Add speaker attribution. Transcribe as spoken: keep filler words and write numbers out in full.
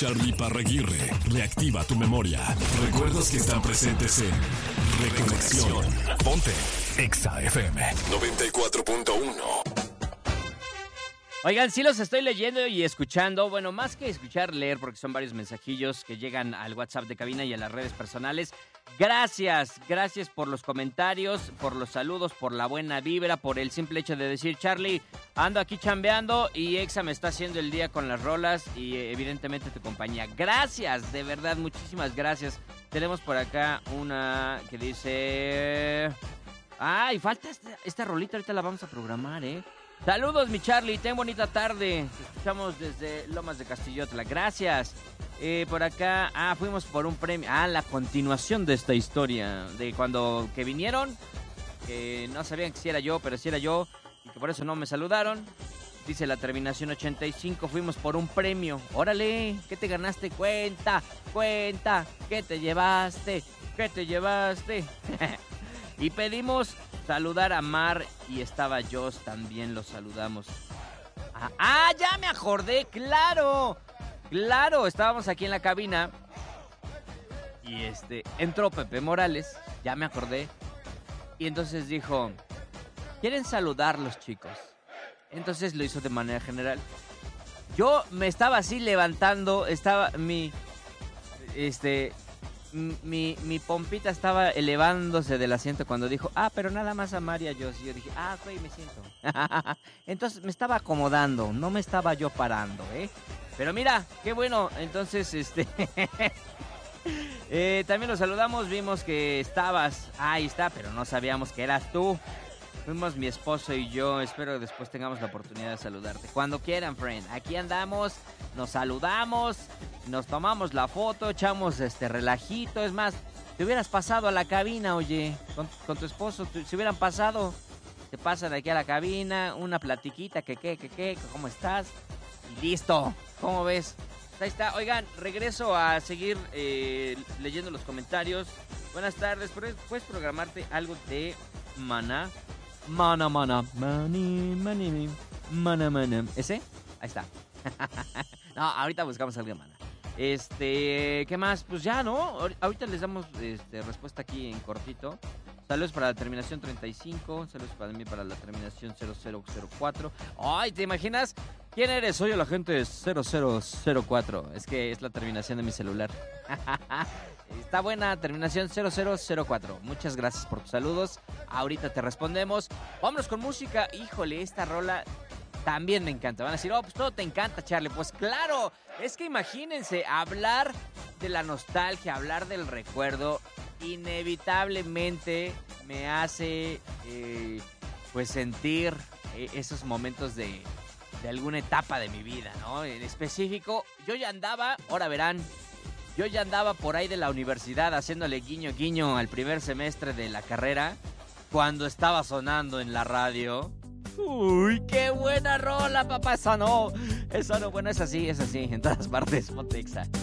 Speaker 1: Charlie Parraguirre reactiva tu memoria. Recuerdos que están presentes en Reconexión. Ponte Exa F M noventa y cuatro punto uno.
Speaker 2: Oigan, sí los estoy leyendo y escuchando. Bueno, más que escuchar, leer, porque son varios mensajillos que llegan al WhatsApp de cabina y a las redes personales. Gracias, gracias por los comentarios, por los saludos, por la buena vibra, por el simple hecho de decir, Charlie, ando aquí chambeando y Exa me está haciendo el día con las rolas y evidentemente tu compañía. Gracias, de verdad, muchísimas gracias. Tenemos por acá una que dice... Ay, falta esta, esta rolita, ahorita la vamos a programar, ¿eh? Saludos, mi Charlie, ten bonita tarde. Te escuchamos desde Lomas de Castillotla. Gracias. Eh, por acá, ah, fuimos por un premio. Ah, la continuación de esta historia. De cuando que vinieron, que no sabían que si era yo, pero si era yo. Y que por eso no me saludaron. Dice la terminación ochenta y cinco, fuimos por un premio. Órale, ¿qué te ganaste? Cuenta, cuenta. ¿Qué te llevaste? ¿Qué te llevaste? Y pedimos saludar a Mar y estaba Joss, también lo saludamos. Ah, ah, ya me acordé, claro, claro, estábamos aquí en la cabina y este, entró Pepe Morales, ya me acordé, y entonces dijo, ¿quieren saludarlos, chicos? Entonces lo hizo de manera general. Yo me estaba así levantando, estaba mi, este... Mi, mi pompita estaba elevándose del asiento cuando dijo, ah, pero nada más a María yo. Y yo dije, ah, güey, me siento. Entonces me estaba acomodando, no me estaba yo parando, ¿eh? Pero mira, qué bueno. Entonces, este... eh, también los saludamos, vimos que estabas, ahí está, pero no sabíamos que eras tú. Fuimos mi esposo y yo, espero que después tengamos la oportunidad de saludarte. Cuando quieran, friend, aquí andamos, nos saludamos, nos tomamos la foto, echamos este relajito. Es más, te hubieras pasado a la cabina, oye, con, con tu esposo, te, si hubieran pasado, te pasan aquí a la cabina, una platiquita, que qué, que qué, cómo estás, y listo, ¿cómo ves? Ahí está, oigan, regreso a seguir eh, leyendo los comentarios. Buenas tardes, ¿puedes programarte algo de Maná? Mana, mana, mani, mani, mana, mana. ¿Ese? Ahí está. No, ahorita buscamos algo de Mana. Este, ¿qué más? Pues ya, ¿no? Ahorita les damos este, respuesta aquí en cortito. Saludos para la terminación treinta y cinco. Saludos para mí para la terminación cero cero cero cuatro. Ay, ¿te imaginas? ¿Quién eres? Soy el agente cero cero cero cuatro. Es que es la terminación de mi celular. Está buena, terminación cero cero cero cuatro. Muchas gracias por tus saludos. Ahorita te respondemos. Vámonos con música. Híjole, esta rola también me encanta. Van a decir, oh, pues todo te encanta, Charlie. Pues claro, es que imagínense, hablar de la nostalgia, hablar del recuerdo, inevitablemente me hace eh, pues sentir eh, esos momentos de, de alguna etapa de mi vida, ¿no? En específico, yo ya andaba, ahora verán, yo ya andaba por ahí de la universidad haciéndole guiño guiño al primer semestre de la carrera cuando estaba sonando en la radio. Uy, qué buena rola, papá. Esa no, esa no, bueno, es así, es así, en todas partes, Ponte Exa.